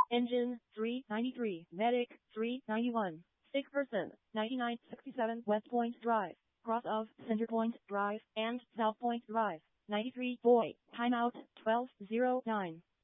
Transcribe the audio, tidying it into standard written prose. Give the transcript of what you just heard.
Engine 393, Medic 391, sick person 9967 West Point Drive, cross of Center Point Drive and South Point Drive. 93 boy, timeout 12:09.